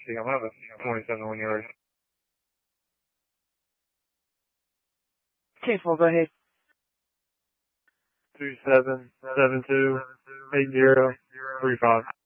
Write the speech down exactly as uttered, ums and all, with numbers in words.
see. I'm having twenty-seven when you're ready. ten four, go ahead. Two seven seven two eight zero three five.